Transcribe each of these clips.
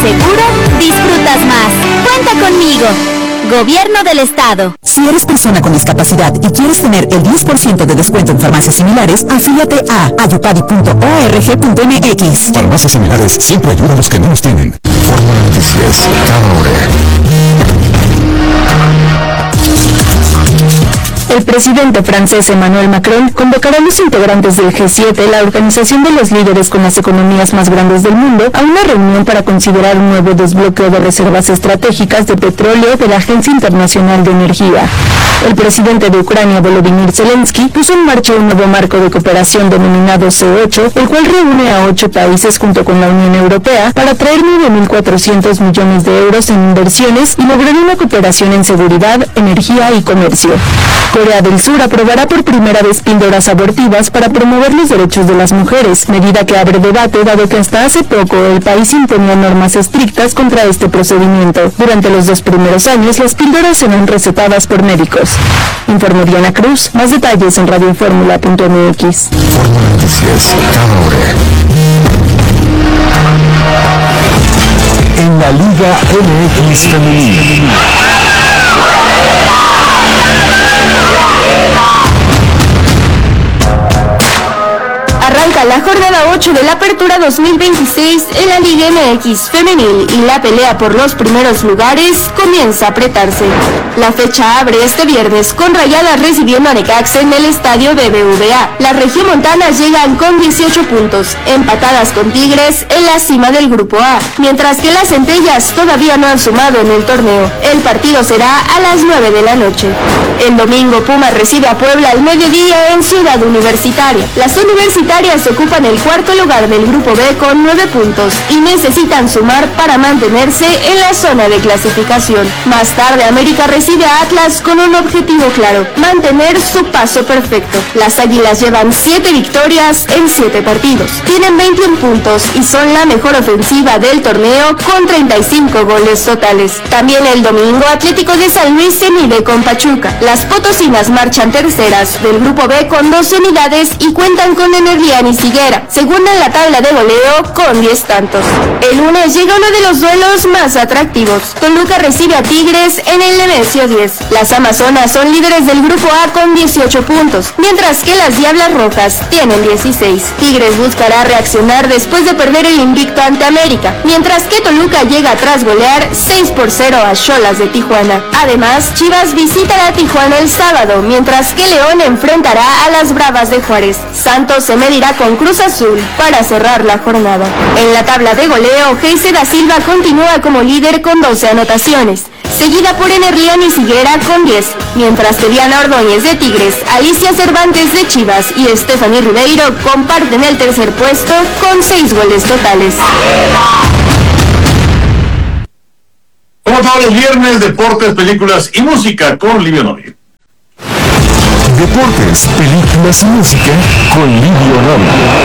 seguro, disfrutas más. Cuenta conmigo. Gobierno del Estado. Si eres persona con discapacidad y quieres tener el 10% de descuento en farmacias similares, afíliate a ayupadi.org.mx. Farmacias similares siempre ayudan a los que no los tienen. Fórmula Noticias, cada hora. El presidente francés Emmanuel Macron convocará a los integrantes del G7, la organización de los líderes con las economías más grandes del mundo, a una reunión para considerar un nuevo desbloqueo de reservas estratégicas de petróleo de la Agencia Internacional de Energía. El presidente de Ucrania, Volodymyr Zelensky, puso en marcha un nuevo marco de cooperación denominado C8, el cual reúne a 8 países junto con la Unión Europea para traer 9.400 millones de euros en inversiones y lograr una cooperación en seguridad, energía y comercio. Corea del Sur aprobará por primera vez píldoras abortivas para promover los derechos de las mujeres, medida que abre debate dado que hasta hace poco el país imponía normas estrictas contra este procedimiento. Durante los 2 primeros años, las píldoras serán recetadas por médicos. Informó Diana Cruz. Más detalles en radioformula.mx. Fórmula Noticias, cada hora. En la Liga MX Femenil. Arranca la jornada 8 de la Apertura 2026 en la Liga MX Femenil y la pelea por los primeros lugares comienza a apretarse. La fecha abre este viernes con Rayadas recibiendo a Necaxa en el estadio BBVA. Las regiomontanas llegan con 18 puntos, empatadas con Tigres en la cima del Grupo A, mientras que las Centellas todavía no han sumado en el torneo. El partido será a las 9 de la noche. El domingo Pumas recibe a Puebla al mediodía en Ciudad Universitaria. Las universitarias ocupan el cuarto lugar del Grupo B con 9 puntos y necesitan sumar para mantenerse en la zona de clasificación. Más tarde América recibe a Atlas con un objetivo claro: mantener su paso perfecto. Las Águilas llevan 7 victorias en 7 partidos. Tienen 21 puntos y son la mejor ofensiva del torneo con 35 goles totales. También el domingo Atlético de San Luis se mide con Pachuca. Las potosinas marchan terceras del Grupo B con 12 unidades y cuentan con Energiani Higuera, segunda en la tabla de goleo con 10 tantos. El lunes llega uno de los duelos más atractivos. Toluca recibe a Tigres en el Nemesio 10. Las Amazonas son líderes del Grupo A con 18 puntos, mientras que las Diablas Rojas tienen 16. Tigres buscará reaccionar después de perder el invicto ante América, mientras que Toluca llega tras golear 6-0 a Xolas de Tijuana. Además, Chivas visitará a Tijuana el sábado, mientras que León enfrentará a las Bravas de Juárez. Santos se medirá con Cruz Azul para cerrar la jornada. En la tabla de goleo, Geise da Silva continúa como líder con 12 anotaciones, seguida por Energiani Higuera con 10, mientras que Diana Ordóñez de Tigres, Alicia Cervantes de Chivas y Stephanie Ribeiro comparten el tercer puesto con 6 goles totales. Como todos los viernes, deportes, películas y música con Livio Novi. Deportes, películas y música con Livio Novi.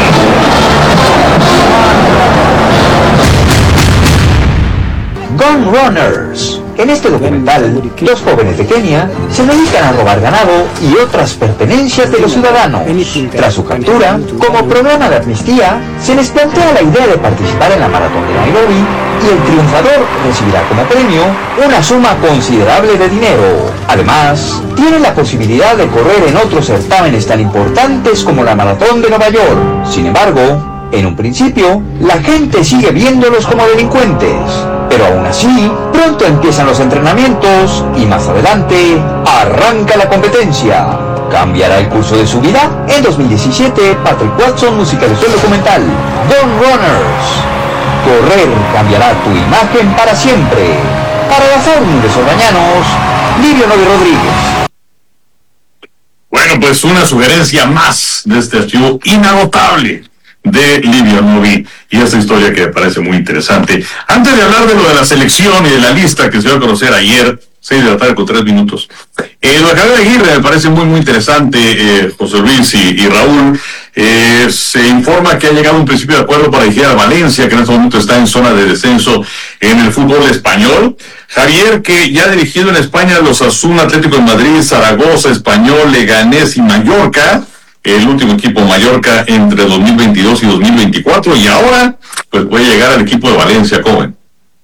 Gun Runners. En este documental, 2 jóvenes de Kenia se dedican a robar ganado y otras pertenencias de los ciudadanos. Tras su captura, como programa de amnistía, se les plantea la idea de participar en la maratón de Nairobi y el triunfador recibirá como premio una suma considerable de dinero. Además, tienen la posibilidad de correr en otros certámenes tan importantes como la maratón de Nueva York. Sin embargo, en un principio, la gente sigue viéndolos como delincuentes. Pero aún así, pronto empiezan los entrenamientos y más adelante arranca la competencia. ¿Cambiará el curso de su vida? En 2017, Patrick Watson musicalizó el documental Gun Runners. Correr cambiará tu imagen para siempre. Para la Fórmula de Sorbañanos, Livio Novi Rodríguez. Bueno, pues una sugerencia más de este archivo inagotable de Livio Novi y esta historia que me parece muy interesante. Antes de hablar de lo de la selección y de la lista que se dio a conocer ayer, 6 de la tarde con 3 minutos, lo de Javier Aguirre me parece muy muy interesante, José Luis y Raúl. Se informa que ha llegado un principio de acuerdo para dirigir a Valencia, que en este momento está en zona de descenso en el fútbol español. Javier, que ya ha dirigido en España los Osasuna, Atlético de Madrid, Zaragoza, Español, Leganés y Mallorca, el último equipo Mallorca entre 2022 y 2024, y ahora pues puede llegar al equipo de Valencia, ¿cómo ven?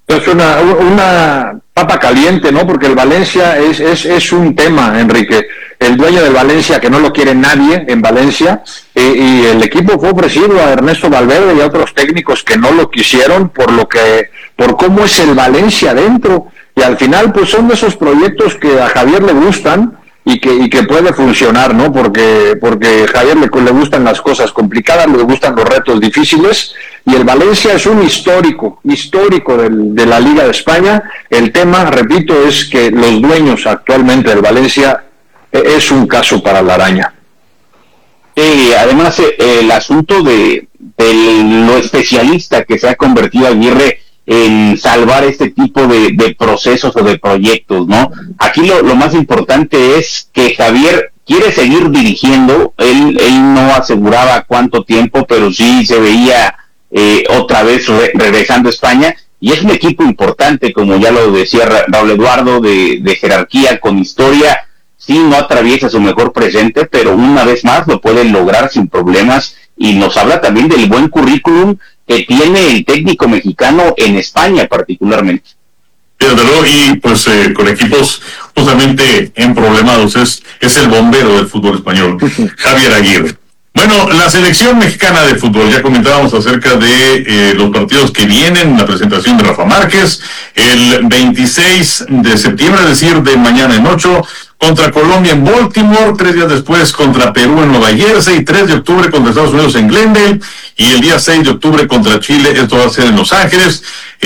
Es una papa caliente, ¿no? Porque el Valencia es un tema, Enrique. El dueño del Valencia, que no lo quiere nadie en Valencia, y el equipo fue ofrecido a Ernesto Valverde y a otros técnicos que no lo quisieron por cómo es el Valencia dentro. Y al final, pues son de esos proyectos que a Javier le gustan y que puede funcionar, ¿no? Porque a Javier le gustan las cosas complicadas, le gustan los retos difíciles, y el Valencia es un histórico de la Liga de España. El tema, repito, es que los dueños actualmente del Valencia es un caso para la araña. Además, el asunto de lo especialista que se ha convertido Aguirre en salvar este tipo de procesos o de proyectos, ¿no? Aquí lo más importante es que Javier quiere seguir dirigiendo. Él no aseguraba cuánto tiempo, pero sí se veía otra vez regresando a España, y es un equipo importante, como ya lo decía Raúl Eduardo, de jerarquía, con historia. Sí, no atraviesa su mejor presente, pero una vez más lo puede lograr sin problemas, y nos habla también del buen currículum que tiene el técnico mexicano en España particularmente. Desde luego, y pues con equipos justamente en problemados, es el bombero del fútbol español, Javier Aguirre. Bueno, la selección mexicana de fútbol, ya comentábamos acerca de los partidos que vienen, la presentación de Rafa Márquez, el 26 de septiembre, es decir, de mañana en 8, contra Colombia en Baltimore, 3 días después contra Perú en Nueva Jersey, 3 de octubre contra Estados Unidos en Glendale, y el día 6 de octubre contra Chile. Esto va a ser en Los Ángeles.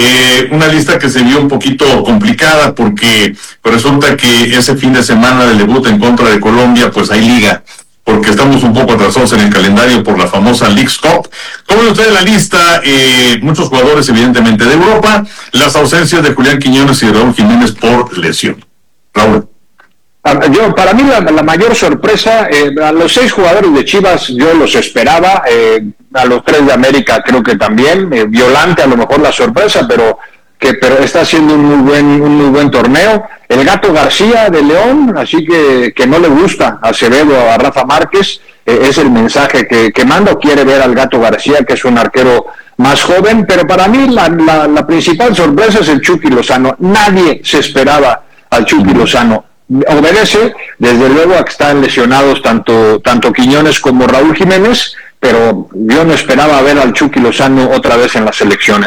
Una lista que se vio un poquito complicada porque resulta que ese fin de semana del debut en contra de Colombia, pues hay liga, porque estamos un poco atrasados en el calendario por la famosa Leagues Cup. ¿Cómo ve usted la lista? Muchos jugadores evidentemente de Europa, las ausencias de Julián Quiñones y de Raúl Jiménez por lesión. Raúl. Para mí la mayor sorpresa, a los 6 jugadores de Chivas yo los esperaba, a los 3 de América creo que también, Violante a lo mejor la sorpresa, pero está haciendo un muy buen torneo. El Gato García de León, así que no le gusta a Acevedo, a Rafa Márquez, es el mensaje que manda, quiere ver al Gato García, que es un arquero más joven, pero para mí la principal sorpresa es el Chucky Lozano. Nadie se esperaba al Chucky Lozano. Obedece, desde luego, a que están lesionados tanto Quiñones como Raúl Jiménez, pero yo no esperaba ver al Chucky Lozano otra vez en la selección.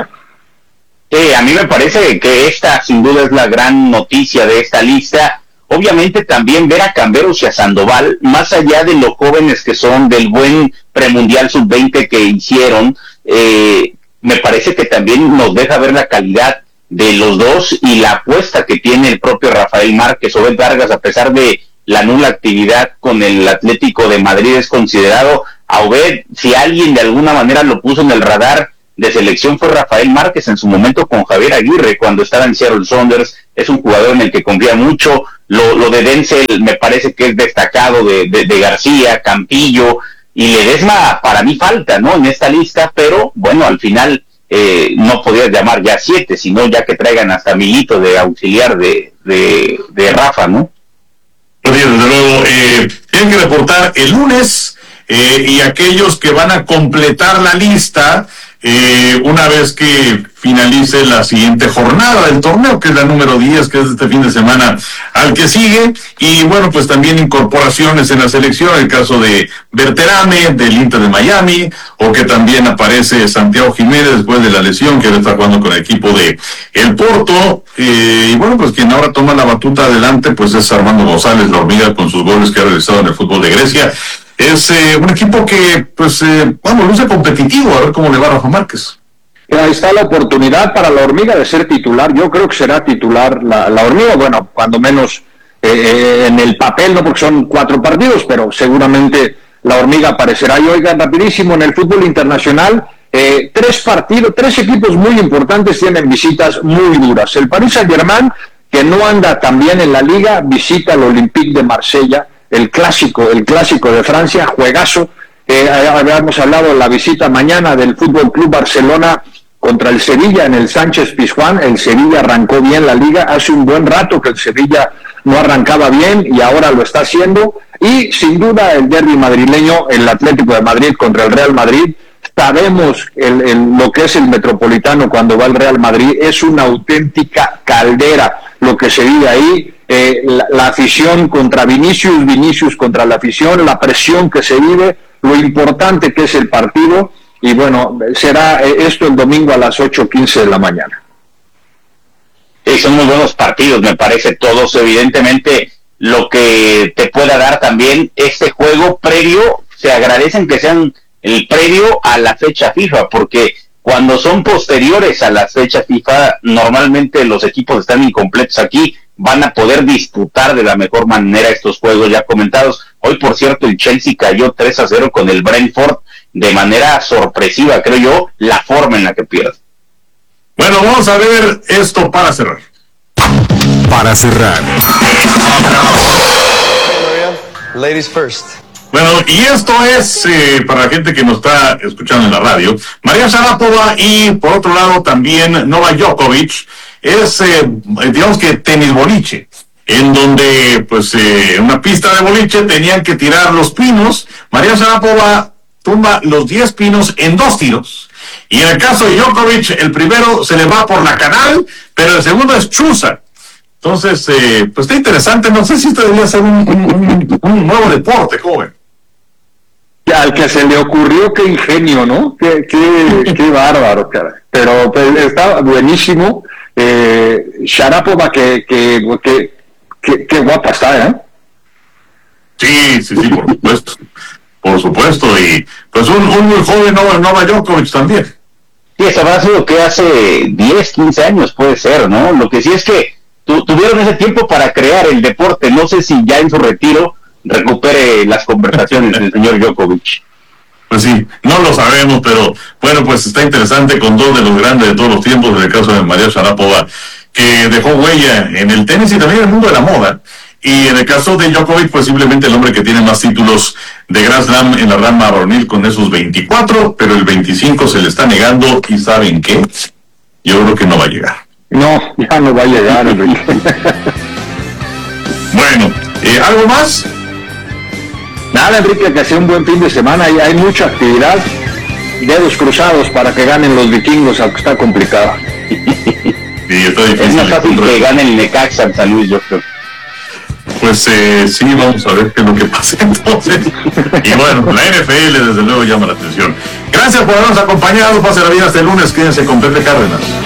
A mí me parece que esta sin duda es la gran noticia de esta lista. Obviamente también ver a Camberos y a Sandoval, más allá de los jóvenes que son, del buen premundial sub-20 que hicieron, me parece que también nos deja ver la calidad de los dos y la apuesta que tiene el propio Rafael Márquez. Obed Vargas, a pesar de la nula actividad con el Atlético de Madrid, es considerado a Obed, si alguien de alguna manera lo puso en el radar de selección, fue Rafael Márquez en su momento con Javier Aguirre cuando estaba en Seattle Sounders. Es un jugador en el que confía mucho. Lo de Denzel me parece que es destacado, de García, Campillo y Ledesma. Para mí falta, ¿no?, en esta lista, pero bueno, al final no podías llamar ya 7, sino ya que traigan hasta Milito de auxiliar de Rafa, ¿no? Desde luego, tienen que reportar el lunes, y aquellos que van a completar la lista una vez que finalice la siguiente jornada del torneo, que es la número 10, que es este fin de semana al que sigue. Y bueno, pues también incorporaciones en la selección, el caso de Berterame del Inter de Miami, o que también aparece Santiago Jiménez después de la lesión, que ahora está jugando con el equipo de el Porto. Y bueno, pues quien ahora toma la batuta adelante pues es Armando González, la hormiga, con sus goles que ha realizado en el fútbol de Grecia. Es un equipo que, pues, luce competitivo. A ver cómo le va a Rafa Márquez. Ahí está la oportunidad para la hormiga de ser titular. Yo creo que será titular la hormiga, bueno, cuando menos en el papel, no porque son 4 partidos, pero seguramente la hormiga aparecerá. Y oigan, rapidísimo, en el fútbol internacional, 3 equipos muy importantes tienen visitas muy duras. El Paris Saint-Germain, que no anda tan bien en la liga, visita al Olympique de Marsella. El clásico de Francia, juegazo. Habíamos hablado de la visita mañana del Fútbol Club Barcelona contra el Sevilla en el Sánchez Pizjuán. El Sevilla arrancó bien la liga, hace un buen rato que el Sevilla no arrancaba bien y ahora lo está haciendo. Y sin duda el derbi madrileño, el Atlético de Madrid contra el Real Madrid. sabemos lo que es el Metropolitano cuando va el Real Madrid, es una auténtica caldera lo que se vive ahí, la afición contra Vinicius contra la afición, la presión que se vive, lo importante que es el partido, y bueno, será esto el domingo a las 8:15 de la mañana. Sí, son muy buenos partidos, me parece, todos. Evidentemente, lo que te pueda dar también este juego previo, se agradecen que sean el previo a la fecha FIFA, porque cuando son posteriores a la fecha FIFA, normalmente los equipos están incompletos aquí, van a poder disputar de la mejor manera estos juegos ya comentados. Hoy, por cierto, el Chelsea cayó 3-0 con el Brentford de manera sorpresiva, creo yo, la forma en la que pierde. Bueno, vamos a ver esto para cerrar. Para cerrar. Ladies first. Bueno, y esto es para la gente que nos está escuchando en la radio. María Sharapova y, por otro lado, también Novak Djokovic. Es, digamos que tenis boliche, en donde, pues, en una pista de boliche tenían que tirar los pinos. María Sharapova tumba los 10 pinos en 2 tiros. Y en el caso de Djokovic, el primero se le va por la canal, pero el segundo es chuza. Entonces, pues está interesante. No sé si esto debería ser un nuevo deporte, joven. Al que se le ocurrió, qué ingenio, ¿no? Qué bárbaro, cara. Pero pues, está buenísimo. Sharapova, qué guapa está, ¿eh? Sí, por supuesto. Por supuesto. Y pues un muy joven Novak Djokovic también. Sí, eso habrá sido que hace 10, 15 años puede ser, ¿no? Lo que sí es que tuvieron ese tiempo para crear el deporte. No sé si ya en su retiro recupere las conversaciones del señor Djokovic. Pues sí, no lo sabemos, pero bueno, pues está interesante con dos de los grandes de todos los tiempos, en el caso de María Sharapova, que dejó huella en el tenis y también en el mundo de la moda. Y en el caso de Djokovic, pues simplemente el hombre que tiene más títulos de Grand Slam en la rama varonil con esos 24, pero el 25 se le está negando, y ¿saben qué? Yo creo que no va a llegar. No, ya no va a llegar, Enrique. Bueno, ¿algo más? Nada, Enrique, que sea un buen fin de semana. Hay mucha actividad. Dedos cruzados para que ganen los vikingos, aunque está complicado. Sí, está difícil. Es más fácil que gane el Necaxa en San Luis, yo creo. Pues sí, vamos a ver qué es lo que pasa entonces. Y bueno, la NFL desde luego llama la atención. Gracias por habernos acompañado. Pasen la vida hasta el lunes. Quédense con Pepe Cárdenas.